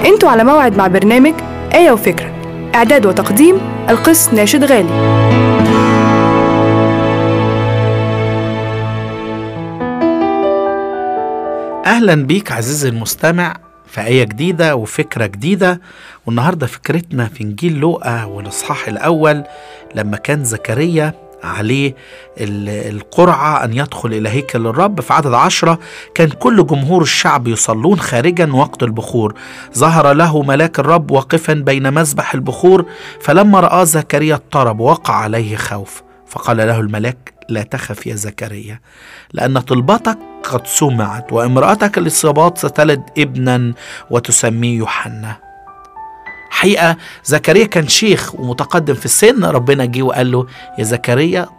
انتوا على موعد مع برنامج آية وفكرة، إعداد وتقديم القس ناشد غالي. أهلا بيك عزيزي المستمع في آية جديدة وفكرة جديدة. والنهاردة فكرتنا في إنجيل لوقا والإصحاح الأول، لما كان زكريا عليه القرعة أن يدخل إلى هيكل الرب. في عدد 10 كان كل جمهور الشعب يصلون خارجا وقت البخور. ظهر له ملاك الرب واقفا بين مذبح البخور، فلما رأى زكريا اضطرب ووقع عليه خوف. فقال له الملاك: لا تخف يا زكريا، لأن طلبتك قد سمعت، وامرأتك الإصابات ستلد ابنا وتسميه يوحنا. حقيقة زكريا كان شيخ ومتقدم في السن. ربنا جه وقال له: يا زكريا